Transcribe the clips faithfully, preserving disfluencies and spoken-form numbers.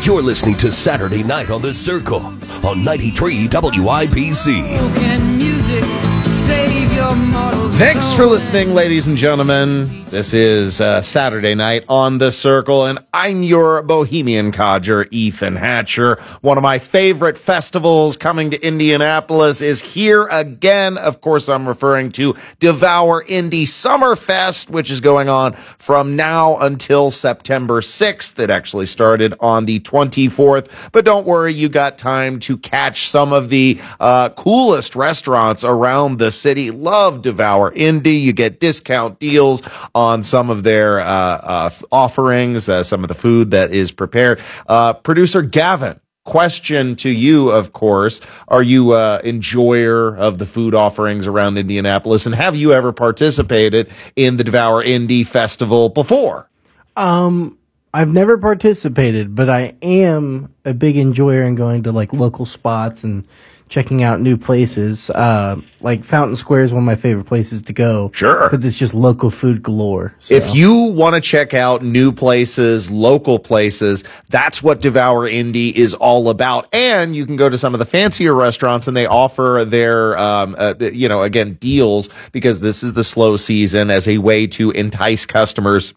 You're listening to Saturday Night on the Circle on ninety-three W I B C. Can music save your mortal soul? Thanks for listening, ladies and gentlemen. This is uh, Saturday Night on the Circle, and I'm your bohemian codger, Ethan Hatcher. One of my favorite festivals coming to Indianapolis is here again. Of course, I'm referring to Devour Indie Summerfest, which is going on from now until September sixth. It actually started on the twenty-fourth, but don't worry, you got time to catch some of the uh, coolest restaurants around the city. Love Devour Indie. You get discount deals on some of their uh, uh, offerings, uh, some of the food that is prepared. Uh, producer Gavin, question to you, of course. Are you an uh, enjoyer of the food offerings around Indianapolis, and have you ever participated in the Devour Indie Festival before? Um, I've never participated, but I am a big enjoyer in going to like local spots and checking out new places. Uh, like Fountain Square is one of my favorite places to go. Sure. Because it's just local food galore. So. If you want to check out new places, local places, that's what Devour Indie is all about. And you can go to some of the fancier restaurants and they offer their, um, uh, you know, again, deals, because this is the slow season, as a way to entice customers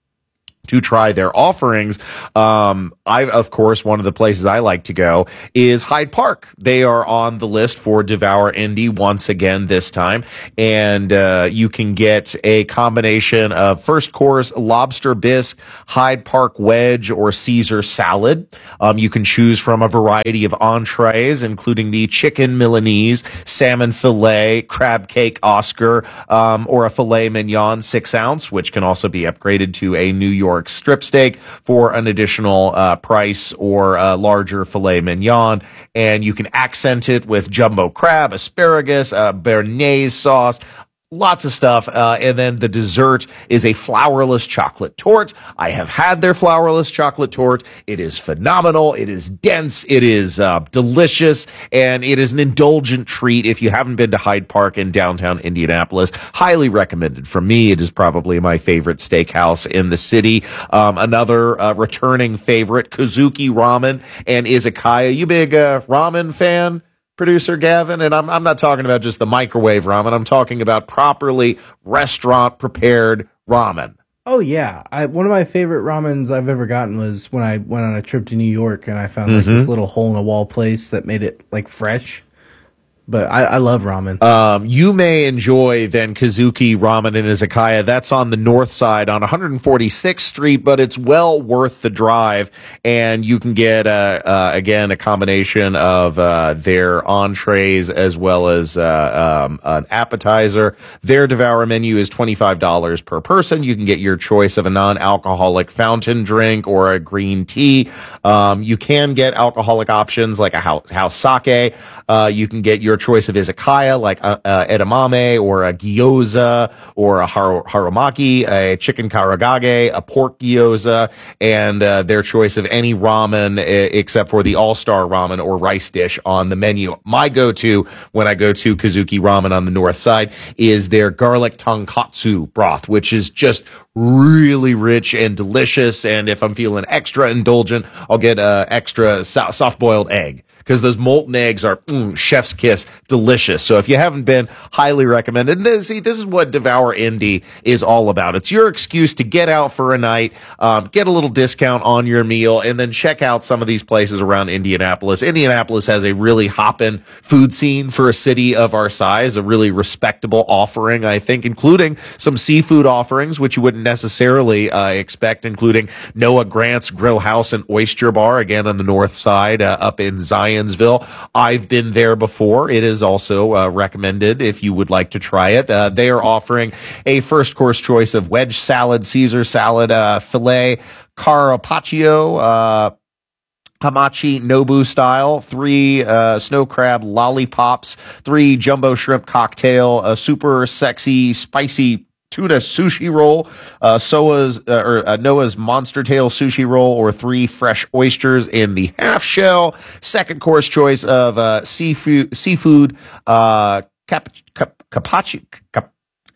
to try their offerings. Um, I, of course, one of the places I like to go is Hyde Park. They are on the list for Devour Indie once again this time. And, uh, you can get a combination of first course lobster bisque, Hyde Park wedge, or Caesar salad. Um, you can choose from a variety of entrees, including the chicken Milanese, salmon fillet, crab cake Oscar, um, or a filet mignon six ounce, which can also be upgraded to a New York strip steak for an additional uh, price, or a larger filet mignon. And you can accent it with jumbo crab, asparagus, uh, béarnaise sauce, lots of stuff. Uh, and then the dessert is a flourless chocolate torte. I have had their flourless chocolate torte. It is phenomenal. It is dense. It is uh, delicious. And it is an indulgent treat. If you haven't been to Hyde Park in downtown Indianapolis, highly recommended from me. It is probably my favorite steakhouse in the city. Um, another uh, returning favorite, Kazuki Ramen and Izakaya. You big uh, ramen fan, producer Gavin? And I'm I'm not talking about just the microwave ramen. I'm talking about properly restaurant prepared ramen. Oh yeah, I, one of my favorite ramens I've ever gotten was when I went on a trip to New York and I found like Mm-hmm. this little hole in a wall place that made it like fresh. But I, I love ramen. Um, you may enjoy then Kazuki Ramen and Izakaya. That's on the north side on one forty-sixth Street, but it's well worth the drive. And you can get, uh, uh, again, a combination of uh, their entrees as well as uh, um, an appetizer. Their Devour menu is twenty-five dollars per person. You can get your choice of a non-alcoholic fountain drink or a green tea. Um, you can get alcoholic options like a house, house sake. Uh, you can get your choice of izakaya like uh, uh, edamame or a gyoza or a har- harumaki, a chicken karagage, a pork gyoza, and uh, their choice of any ramen uh, except for the all-star ramen or rice dish on the menu. My go-to when I go to Kazuki Ramen on the north side is their garlic tonkatsu broth, which is just really rich and delicious. And if I'm feeling extra indulgent, I'll get a extra so- soft-boiled egg, because those molten eggs are mm, chef's kiss delicious. So if you haven't been, highly recommended. And this, see, this is what Devour Indie is all about. It's your excuse to get out for a night, um, get a little discount on your meal, and then check out some of these places around Indianapolis. Indianapolis has a really hoppin' food scene for a city of our size, a really respectable offering, I think, including some seafood offerings, which you wouldn't necessarily uh, expect, including Noah Grant's Grill House and Oyster Bar, again on the north side, uh, up in Zion. I've been there before. It is also uh, recommended if you would like to try it. Uh, they are offering a first course choice of wedge salad, Caesar salad, uh, filet carpaccio, uh, hamachi Nobu style, three uh, snow crab lollipops, three jumbo shrimp cocktail, a super sexy, spicy tuna sushi roll, uh, Soa's, uh, or uh, Noah's monster tail sushi roll, or three fresh oysters in the half shell. Second course choice of uh, seafood, seafood, uh, cap, cap, capaci, cap,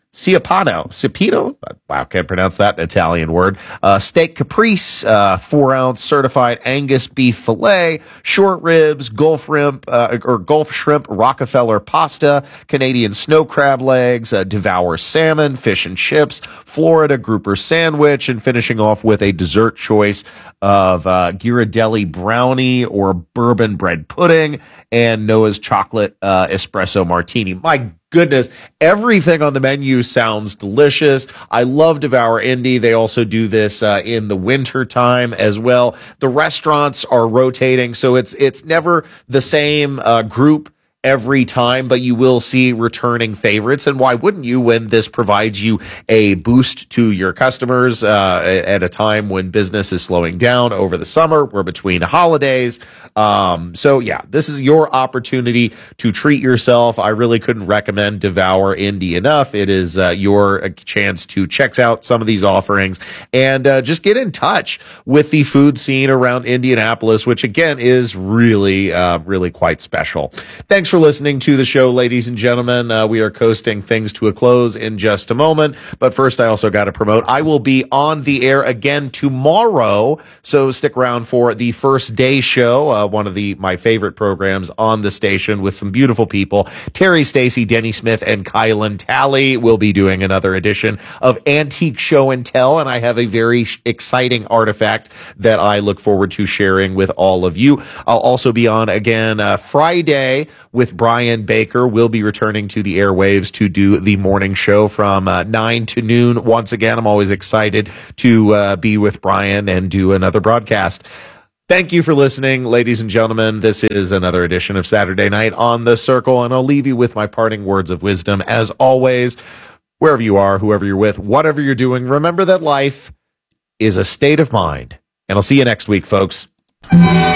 Ciapano, Cipino, wow, can't pronounce that Italian word. Uh, steak caprese, uh, four ounce certified Angus beef filet, short ribs, Gulf shrimp, uh, or Gulf shrimp, Rockefeller pasta, Canadian snow crab legs, uh, Devour salmon, fish and chips, Florida grouper sandwich, and finishing off with a dessert choice of uh, Ghirardelli brownie or bourbon bread pudding and Noah's chocolate uh, espresso martini. My goodness, everything on the menu sounds delicious. I love Devour Indy. They also do this uh, in the winter time as well. The restaurants are rotating, so it's it's never the same uh, group every time, but you will see returning favorites. And why wouldn't you when this provides you a boost to your customers uh, at a time when business is slowing down over the summer? We're between holidays. Um, so yeah, this is your opportunity to treat yourself. I really couldn't recommend Devour Indy enough. It is uh, your chance to check out some of these offerings and uh, just get in touch with the food scene around Indianapolis, which again is really, uh, really quite special. Thanks for listening to the show, ladies and gentlemen. Uh, we are coasting things to a close in just a moment. But first, I also got to promote. I will be on the air again tomorrow. So stick around for the First Day Show, uh, one of the my favorite programs on the station with some beautiful people. Terry Stacy, Denny Smith, and Kylan Talley will be doing another edition of Antique Show and Tell. And I have a very exciting artifact that I look forward to sharing with all of you. I'll also be on again uh, Friday with Brian Baker. We'll be returning to the airwaves to do the morning show from uh, nine to noon. Once again, I'm always excited to uh, be with Brian and do another broadcast. Thank you for listening, ladies and gentlemen. This is another edition of Saturday Night on the Circle, and I'll leave you with my parting words of wisdom. As always, wherever you are, whoever you're with, whatever you're doing, remember that life is a state of mind. And I'll see you next week, folks.